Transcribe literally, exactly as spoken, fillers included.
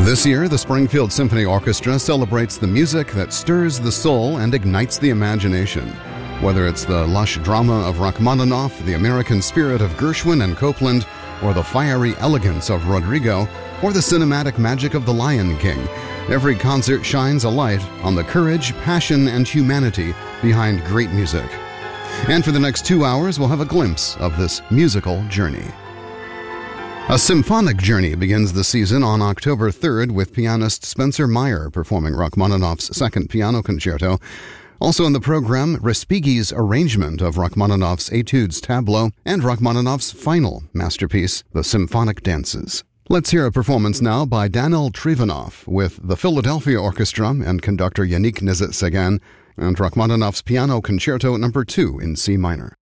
This year, the Springfield Symphony Orchestra celebrates the music that stirs the soul and ignites the imagination. Whether it's the lush drama of Rachmaninoff, the American spirit of Gershwin and Copland, or the fiery elegance of Rodrigo, or the cinematic magic of The Lion King, every concert shines a light on the courage, passion, and humanity behind great music. And for the next two hours, we'll have a glimpse of this musical journey. A symphonic journey begins the season on October third with pianist Spencer Meyer performing Rachmaninoff's Second Piano Concerto. Also in the program, Respighi's arrangement of Rachmaninoff's Etudes Tableau and Rachmaninoff's final masterpiece, The Symphonic Dances. Let's hear a performance now by Daniel Trivanov with the Philadelphia Orchestra and conductor Yannick Nézet-Séguin and Rachmaninoff's Piano Concerto number two in C minor.